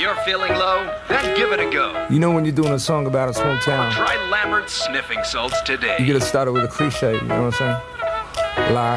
you're feeling low, then give it a go. You know when you're doing a song about a small town, Try Lambert's sniffing salts today. you gotta start it with a cliche, you know what I'm saying? Like